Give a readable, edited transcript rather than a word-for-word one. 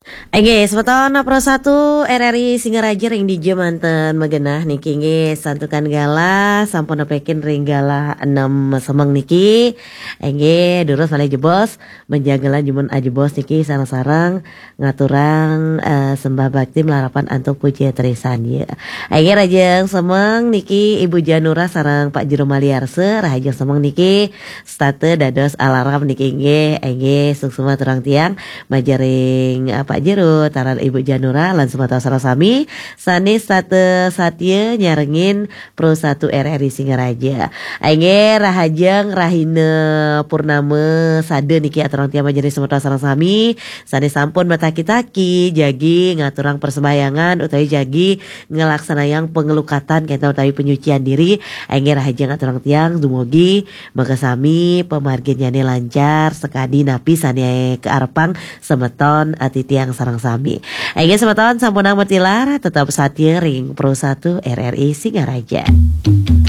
Engge, sebeton Pro 1 RRI Singaraja ring di Jamanten Magenah niki nge santukan gala sampun nepekin ring gala 6 semeng niki. Engge durus malih jebos menjagalan jumun ajebos niki sareng-sareng ngaturang sembah bakti melarapan antuk puji trisan ya. Engge rajeng semeng niki Ibu Janura sareng Pak Jero Maliarse rajeng semeng niki state dados alarm niki nge engge suksuma turang tiang majaring Pak Jero taran Ibu Janura lan semata sarasami sanes sate satya nyarengin Pro 1 RRI Singaraja. Engge rahajeng rahine purnama sade niki aturang tiang majaring semata sarasami sanes sampun mataki-taki jagi ngaturang persembayangan utawi jagi ngelaksanayang pengelukatan kenta utawi penyucian diri. Engge rahajeng aturang tiang dumugi makasami pemarginyane lancar sekadi napi sane ke arpang semeton titiang sarang sami. Engge semeton sampunang metilar tetap satya ring Pro 1 RRI Singaraja.